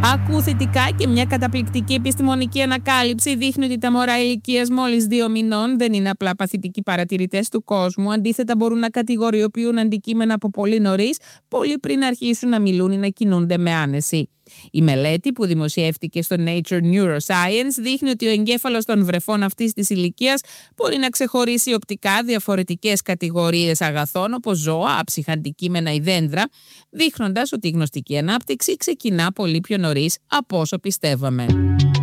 Ακού θετικά και μια καταπληκτική επιστημονική ανακάλυψη δείχνει ότι τα μωρά ηλικίας μόλις 2 μηνών δεν είναι απλά παθητικοί παρατηρητές του κόσμου. Αντίθετα, μπορούν να κατηγοριοποιούν αντικείμενα από πολύ νωρίς, πολύ πριν αρχίσουν να μιλούν ή να κινούνται με άνεση. Η μελέτη που δημοσιεύτηκε στο Nature Neuroscience δείχνει ότι ο εγκέφαλος των βρεφών αυτής της ηλικίας μπορεί να ξεχωρίσει οπτικά διαφορετικές κατηγορίες αγαθών όπως ζώα, άψυχα αντικείμενα ή δέντρα, δείχνοντας ότι η γνωστική ανάπτυξη ξεκινά πολύ πιο νωρίς από όσο πιστεύαμε.